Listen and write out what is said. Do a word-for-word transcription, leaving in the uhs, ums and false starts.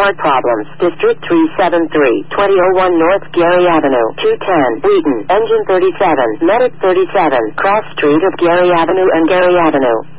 heart problems. District three seven three, twenty oh one North Gary Avenue, two ten, Wheaton, Engine thirty-seven, Medic thirty-seven, Cross Street of Gary Avenue and Gary Avenue.